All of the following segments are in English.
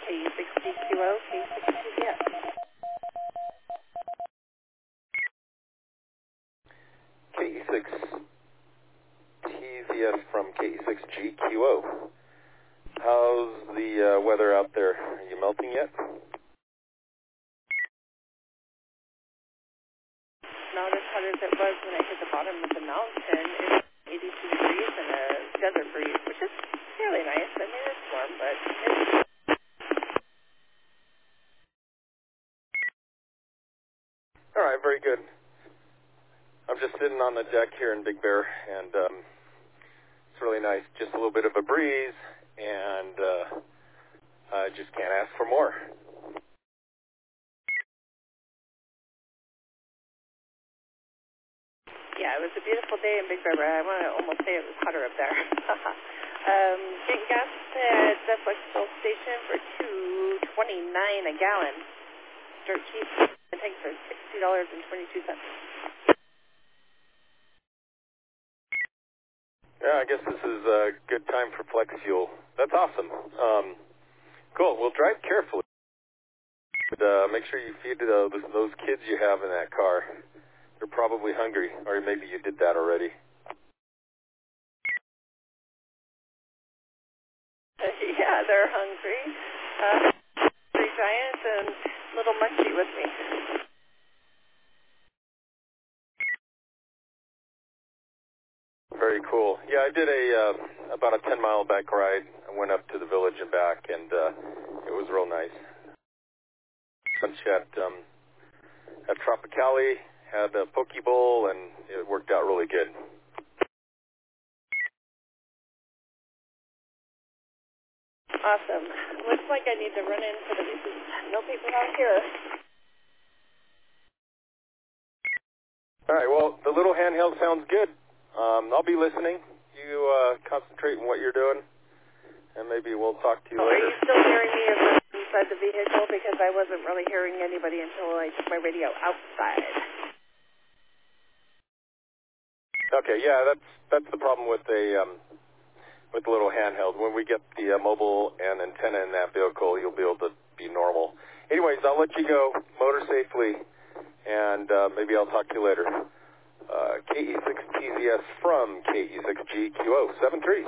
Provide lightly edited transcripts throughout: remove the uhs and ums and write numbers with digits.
KE6GQO, K6TVS. KE6TVS from KE6GQO. How's the weather out there? Are you melting yet? Not as hot as it was when I hit the bottom of the mountain. It's 82 degrees and a desert breeze, which is fairly nice. I mean, it's warm, but it's... All right, very good. I'm just sitting on the deck here in Big Bear, and it's really nice. Just a little bit of a breeze, and I just can't ask for more. Yeah, it was a beautiful day in Big Bear. I want to almost say it was hotter up there. Getting gas at the Flexfuel station for $2.29 a gallon. Dirt cheap. The tanks are $60.22. Yeah, I guess this is a good time for flex fuel. That's awesome. Cool. Well, drive carefully. But, make sure you feed those kids you have in that car. They're probably hungry, or maybe you did that already. Yeah, they're hungry. Three giants and little Munchie with me. Very cool. Yeah, I did about a 10-mile bike ride. I went up to the village and back, and it was real nice. Lunch at Tropicali, had a poke bowl, and it worked out really good. Awesome. Looks like I need to run in for the pieces. No people out here. All right, well, the little handheld sounds good. I'll be listening. You concentrate on what you're doing, and maybe we'll talk to you later. Are you still hearing me inside the vehicle? Because I wasn't really hearing anybody until I took my radio outside. Okay, yeah, that's the problem with the little handheld. When we get the mobile and antenna in that vehicle, you'll be able to be normal. Anyways, I'll let you go. Motor safely, and maybe I'll talk to you later. KE6TVS from KE6GQO, 73.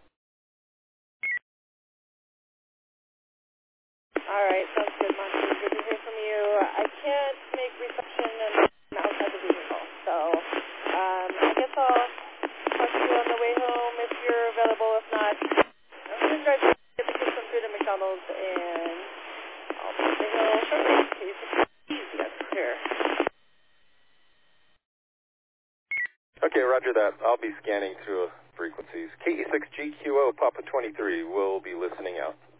All right, sounds good, Monty. Good to hear from you. I can't make reception outside the vehicle, so I guess I'll talk to you on the way home if you're available. If not, I'm going to drive to get the kids some food at McDonald's, and I'll be the hill shortly. KE6TVS here. Okay, roger that. I'll be scanning through frequencies. KE6GQO, Papa 23, will be listening out.